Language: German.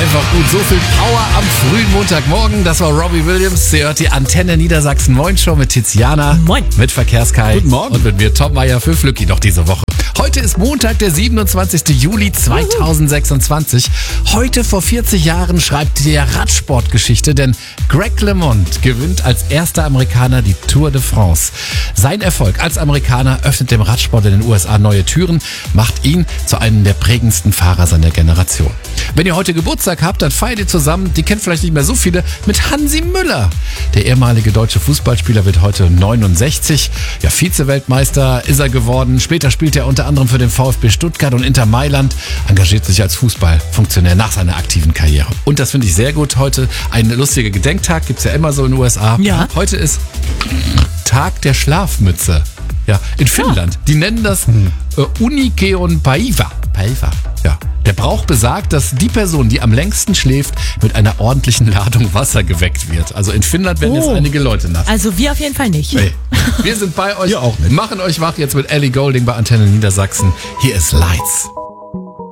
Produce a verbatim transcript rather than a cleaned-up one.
einfach gut. So viel Power am frühen Montagmorgen. Das war Robbie Williams. Sie hört die Antenne Niedersachsen Moin Show mit Tiziana. Moin. Mit Verkehrskai. Guten Morgen. Und mit mir Tom Meier für Flücki noch diese Woche. Heute ist Montag, der siebenundzwanzigster Juli zweitausendsechsundzwanzig. Heute vor vierzig Jahren schreibt der Radsportgeschichte, denn Greg LeMond gewinnt als erster Amerikaner die Tour de France. Sein Erfolg als Amerikaner öffnet dem Radsport in den U S A neue Türen, macht ihn zu einem der prägendsten Fahrer seiner Generation. Wenn ihr heute Geburtstag habt, dann feiert ihr zusammen, die kennt vielleicht nicht mehr so viele, mit Hansi Müller. Der ehemalige deutsche Fußballspieler wird heute neunundsechzig. Ja, Vize-Weltmeister ist er geworden. Später spielt er unter anderem für den VfB Stuttgart und Inter Mailand, engagiert sich als Fußballfunktionär nach seiner aktiven Karriere. Und das finde ich sehr gut. Heute ein lustiger Gedenktag, gibt's ja immer so in den U S A. Ja. Heute ist Tag der Schlafmütze. Ja, in Finnland. Die nennen das äh, Unikeon Päivä. Päivä, ja. Der Brauch besagt, dass die Person, die am längsten schläft, mit einer ordentlichen Ladung Wasser geweckt wird. Also in Finnland werden Oh. jetzt einige Leute nass. Also wir auf jeden Fall nicht. Hey, wir sind bei euch, Ihr auch nicht. machen euch wach jetzt mit Ellie Goulding bei Antenne Niedersachsen. Hier ist Lights.